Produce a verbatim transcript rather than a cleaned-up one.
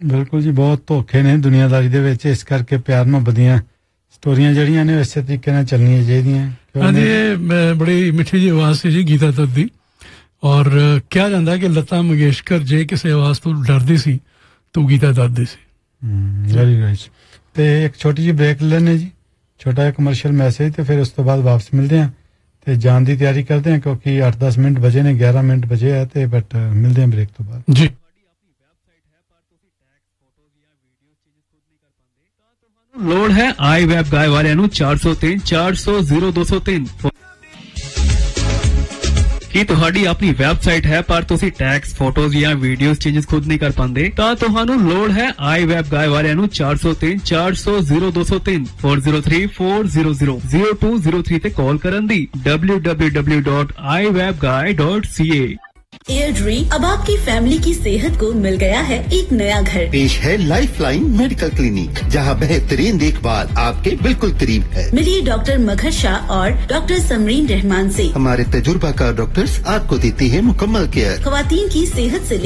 ਬਿਲਕੁਲ ਜੀ ਬਹੁਤ ਧੋਖੇ ਨੇ ਦੁਨੀਆਦਾਰੀ ਦੇ ਵਿੱਚ ਇਸ ਕਰਕੇ ਪਿਆਰ ਮੁਹੱਬਤ ਦੀਆਂ ਸਟੋਰੀਆਂ ਜਿਹੜੀਆਂ ਨੇ ਇਸੇ ਤਰੀਕੇ ਨਾਲ ਚੱਲਣੀਆਂ ਚਾਹੀਦੀਆਂ ਹਾਂਜੀ ਇਹ ਬੜੀ ਮਿੱਠੀ ਜਿਹੀ ਆਵਾਜ਼ ਸੀ ਜੀ ਗੀਤਾ ਦੱਤ ਦੀ ਔਰ ਕਿਹਾ ਜਾਂਦਾ ਕਿ ਲਤਾ ਮੰਗੇਸ਼ਕਰ ਜੇ ਕਿਸੇ ਆਵਾਜ਼ ਤੋਂ ਡਰਦੀ ਸੀ ਤਾਂ ਗੀਤਾ ਦੱਤ ਦੀ ਸੀ ਵੈਰੀ ਨਾਈਸ ਤੇ ਇੱਕ ਛੋਟੀ ਜਿਹੀ ਬ੍ਰੇਕ ਲੈਣੇ ਜੀ ਛੋਟਾ ਜਿਹਾ ਕਮਰਸ਼ੀਅਲ ਮੈਸੇਜ ਤੇ ਫਿਰ ਉਸ ਤੋਂ ਬਾਅਦ ਵਾਪਸ ਮਿਲਦੇ ਹਾਂ ਤੇ ਜਾਣ ਦੀ ਤਿਆਰੀ ਕਰਦੇ ਹਾਂ ਕਿਉਂਕਿ ਅੱਠ ਦਸ ਮਿੰਟ ਵਜੇ ਨੇ ਗਿਆਰਾਂ ਮਿੰਟ ਵਜੇ ਆ ਤੇ ਬਟ ਮਿਲਦੇ ਹਾਂ ਬ੍ਰੇਕ ਤੋਂ ਬਾਅਦ ਜੀ ਲੋੜ ਹੈ ਆਈ ਵੈਬ ਗਾਇ ਵਾਲਿਆਂ ਨੂੰ ਚਾਰ ਸੌ ਤਿੰਨ ਚਾਰ ਸੌ ਜ਼ੀਰੋ ਦੋ ਸੌ ਤਿੰਨ ਕੀ ਤੁਹਾਡੀ ਆਪਣੀ ਵੈਬਸਾਈਟ ਹੈ ਪਰ ਤੁਸੀਂ ਟੈਕਸ ਫੋਟੋਜ਼ ਜਾਂ ਵੀਡੀਓਜ਼ ਚੇਂਜਸ ਖੁਦ ਨਹੀਂ ਕਰ ਪਾਉਂਦੇ ਤਾਂ ਤੁਹਾਨੂੰ ਲੋੜ ਹੈ ਆਈ ਵੈਬ ਗਾਇ ਵਾਲਿਆਂ ਨੂੰ ਚਾਰ ਸੌ ਤਿੰਨ ਚਾਰ ਸੌ ਜ਼ੀਰੋ ਦੋ ਸੌ ਤਿੰਨ ਚਾਰ ਜ਼ੀਰੋ ਥ੍ਰੀ ਚਾਰ zero zero zero two zero three ਤੇ ਕਾਲ ਕਰਨ ਦੀ ਡਬਲਯੂ ਡਬਲਯੂ ਡਬਲਯੂ ਡਾਟ ਆਈ ਵੈਬ ਗਾਇ ਡਾਟ ਸੀ ਏ एयरड्री अब आपकी फैमिली की सेहत को मिल गया है एक नया घर। पेश है लाइफलाइन मेडिकल क्लिनिक जहां बेहतरीन देखभाल आपके बिल्कुल करीब है। मिलिए डॉक्टर मगर शाह और डॉक्टर समरीन रहमान से। हमारे तजुर्बाकार डॉक्टर्स आपको देते हैं मुकम्मल केयर। खवातीन की सेहत से